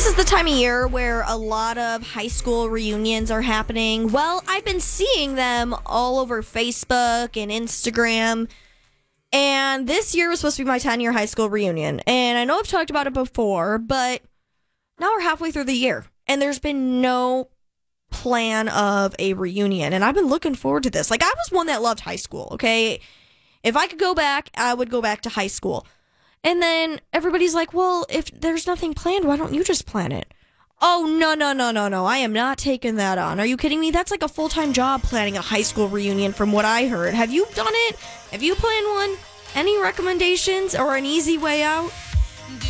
is the time of year where a lot of high school reunions are happening. Well, I've been seeing them all over Facebook and Instagram. And this year was supposed to be my 10-year high school reunion. And I know I've talked about it before, but now we're halfway through the year. And there's been no plan of a reunion. And I've been looking forward to this. Like, I was one that loved high school, okay? If I could go back, I would go back to high school. And then everybody's like, well, if there's nothing planned, why don't you just plan it? Oh, no. I am not taking that on. Are you kidding me? That's like a full-time job planning a high school reunion from what I heard. Have you done it? Have you planned one? Any recommendations or an easy way out?